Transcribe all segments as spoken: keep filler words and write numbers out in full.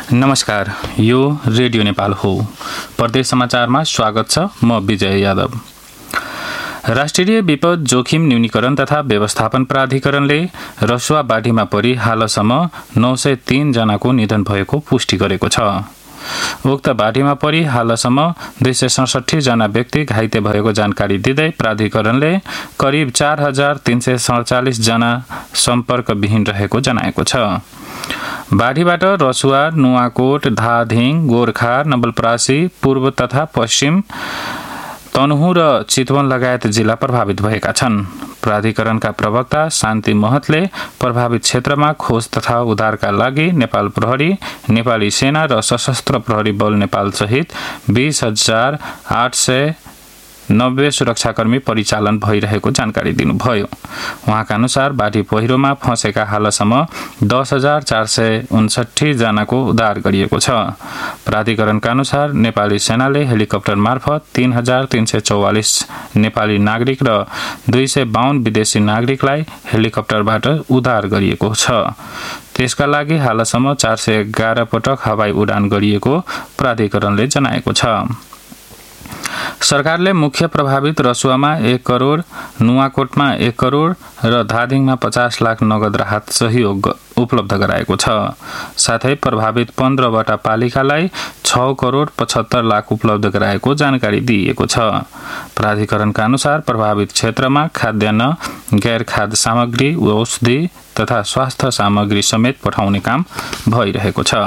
नमस्कार, यो रेडियो नेपाल हो। प्रदेश समाचारमा स्वागत छ। म विजय यादव। राष्ट्रिय विपद जोखिम न्यूनीकरण तथा व्यवस्थापन प्राधिकरणले रसुवा बाढीमा परि हालसम्म नौ सय तीन जनाको निधन भएको पुष्टि गरेको छ। उक्त बाढीमा परि हालसम्म दुई सय सडसठी जना व्यक्ति घाइते भएको जानकारी दिँदै प्राधिकरणले करिब चार हजार तीन सय सडचालिस जना सम्पर्कविहीन रहेको जनाएको छ। बाढीबाट रसुवा, नुवाकोट, धादिङ, गोर्खा, नवलपरासी, पूर्व तथा पश्चिम, तनहुँ र चितवन लगायत जिल्ला प्रभावित भएका छन्। प्राधिकरणका प्रवक्ता शान्ति महतले प्रभावित क्षेत्रमा खोज तथा उद्धारका लागि नेपाल प्रहरी, नेपाली सेना र सशस्त्र प्रहरी बल नेपाल सहित बीस हजार आठ सय नब्बे सुरक्षाकर्मी परिचालन भइरहेको जानकारी दिनुभयो। उहाँका अनुसार बाढी पहिरोमा फँसेका हालसम्म दस हजार चार सय उन्सठी जनाको उद्धार गरिएको छ। प्राधिकरणका अनुसार नेपाली सेनाले हेलिकप्टर मार्फत तीन हजार तीन सय चौवालिस नेपाली नागरिक र दुई सय बाहन्न विदेशी नागरिकलाई हेलिकप्टरबाट उद्धार गरिएको छ। त्यसका लागि हालसम्म चार सय एघार पटक हवाई उडान गरिएको प्राधिकरणले जनाएको छ। सरकारले मुख्य प्रभावित रसुवामा एक करोड, नुवाकोटमा एक करोड र धादिङमा पचास लाख नगद राहत सहयोग उपलब्ध गराएको छ। साथै प्रभावित पन्ध्रवटा पालिकालाई छ करोड पचहत्तर लाख उपलब्ध गराएको जानकारी दिइएको छ। प्राधिकरणका अनुसार प्रभावित क्षेत्रमा खाद्यान्न, गैर खाद्य सामग्री, औषधि तथा स्वास्थ्य सामग्री समेत पठाउने काम भइरहेको छ।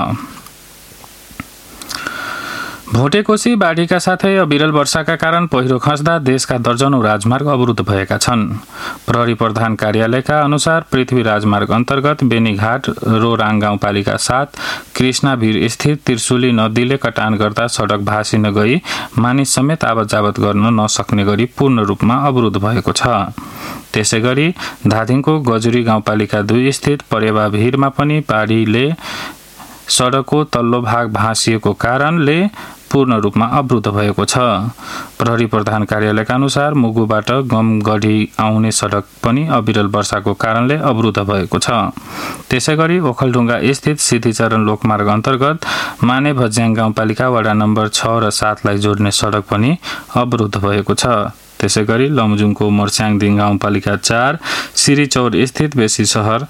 भोटेकोशी बाढीका साथै अविरल वर्षाका कारण पहिरो खस्दा देशका दर्जनौं राजमार्ग अवरुद्ध भएका छन्। प्रहरी प्रधान कार्यालयका अनुसार पृथ्वी राजमार्ग अन्तर्गत बेनीघाट रोराङ गाउँपालिका सात कृष्णाभिर स्थित त्रिशुली नदीले कटान गर्दा सडक भासिन गई मानिस समेत आवत जावत गर्न नसक्ने गरी पूर्ण रूपमा अवरुद्ध भएको छ। त्यसैगरी धादिङको गजुरी गाउँपालिका दुई स्थित परेवाभिरमा पनि बाढीले सडकको तल्लो भाग भाँसिएको कारणले पूर्ण रूपमा अवरुद्ध भएको छ। प्रहरी प्रधान कार्यालयका अनुसार मुगुबाट गमगढी आउने सडक पनि अविरल वर्षाको कारणले अवरुद्ध भएको छ। त्यसैगरी ओखलढुङ्गा स्थित सिद्धिचरण लोकमार्ग अन्तर्गत माने भज्याङ गाउँपालिका वडा नम्बर छ र सातलाई जोड्ने सडक पनि अवरुद्ध भएको छ। त्यसैगरी लमजुङको मर्स्याङदिङ गाउँपालिका चार सिरिचौर स्थित बेसी सहर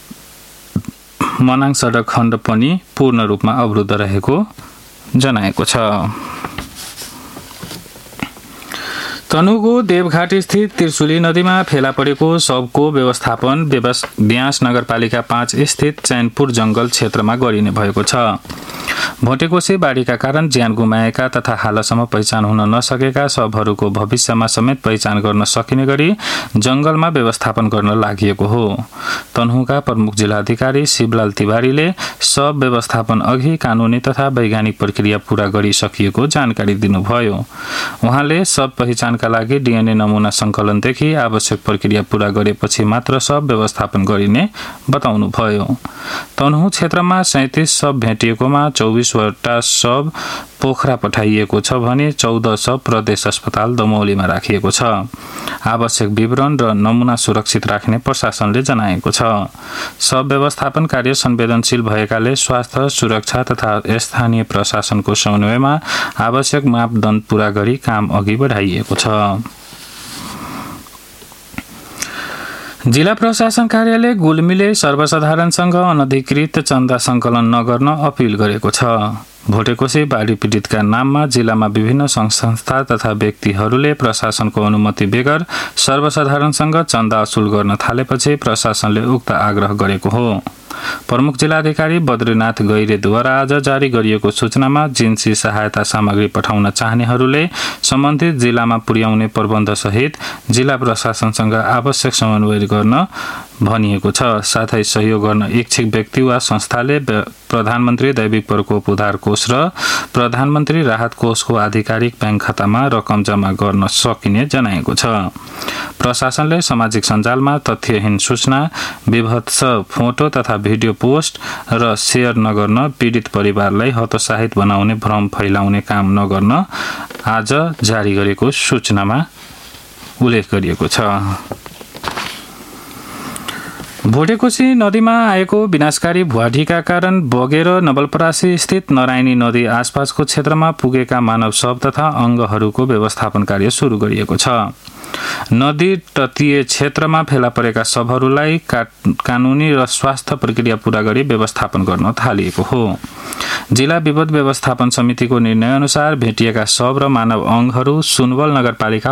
मनाङ सडक खण्ड पनि पूर्ण रूपमा अवरुद्ध रहेको जनाएको छ। तनहुँको देवघाट स्थित त्रिशुली नदीमा फेला परेको शवको व्यवस्थापन ब्यास नगरपालिका पाँच स्थित चैनपुर जंगल क्षेत्रमा गरिने भएको छ। भोटेकोशी बाढीका कारण ज्यान गुमाएका तथा हालसम्म पहिचान हुन नसकेका शवहरूको भविष्यमा समेत पहिचान गर्न सकिने गरी जंगलमा व्यवस्थापन गर्न लागि हो। तनहुँका प्रमुख जिल्लाधिकारी शिवलाल तिवारीले शव व्यवस्थापन अघि कानूनी तथा वैज्ञानिक प्रक्रिया पूरा गरिसकिएको जानकारी दिनुभयो। उहाँले शव पहिचानका लागि डीएनए नमुना संकलनदेखि आवश्यक प्रक्रिया पूरा गरेपछि मात्र शव व्यवस्थापन गरिने बताउनुभयो। तनहुँ क्षेत्रमा सैंतीस शव भेटिएकोमा चौबीसवटा शव पोखरा पठाइएको छ भने चौध शव प्रदेश अस्पताल दमौलीमा राखिएको छ। आवश्यक विवरण र नमुना सुरक्षित राख्ने प्रशासनले जनाएको छ। शव व्यवस्थापन कार्य संवेदनशील भएकाले स्वास्थ्य, सुरक्षा तथा स्थानीय प्रशासनको समन्वयमा आवश्यक मापदण्ड पूरा गरी काम अघि बढाइएको छ। जिल्ला प्रशासन कार्यालय गुल्मीले सर्वसाधारणसँग अनधिकृत चन्दा संकलन नगर्न अपील गरेको छ। भोटेकोशी बाढी पीडितका नाममा जिल्लामा विभिन्न संस्था तथा व्यक्तिहरूले प्रशासनको अनुमति बेगर सर्वसाधारणसँग चन्दा असुल गर्न थालेपछि प्रशासनले उक्त आग्रह गरेको हो। प्रमुख जिल्लाधिकारी बद्रीनाथ गैरेद्वारा आज जारी गरिएको सूचनामा जिन्सी सहायता सामग्री पठाउन चाहनेहरूले सम्बन्धित जिल्लामा पुर्याउने प्रबन्ध सहित जिल्ला प्रशासनसँग आवश्यक समन्वय गर्न भनिएको छ। साथै सहयोग गर्न इच्छुक व्यक्ति वा संस्थाले प्रधानमन्त्री दैविक प्रकोप उद्धार कोष र प्रधानमन्त्री राहत कोषको आधिकारिक ब्याङ्क खातामा रकम जम्मा गर्न सकिने जनाएको छ। प्रशासनले सामाजिक सञ्जालमा तथ्यहीन सूचना, विभत्स फोटो तथा भिडियो पोस्ट र शेयर नगर्न, पीडित परिवारलाई हतोत्साहित बनाउने भ्रम फैलाउने काम नगर्न आज जारी गरेको सूचनामा उल्लेख गरिएको छ। भोटेकोशी नदीमा आएको विनाशकारी भुवाढीका कारण बगेर नवलपरासी स्थित नारायणी नदी आसपासको क्षेत्रमा पुगेका मानव शव तथा अङ्गहरूको व्यवस्थापन कार्य सुरु गरिएको छ। नदी तटीय क्षेत्रमा फेला परेका शवहरूलाई कानुनी र स्वास्थ्य प्रक्रिया पूरा गरी व्यवस्थापन गर्न थालिएको हो। जिल्ला विपद व्यवस्थापन समितिको निर्णय अनुसार भेटिएका शव र मानव अङ्गहरू सुनवल नगरपालिका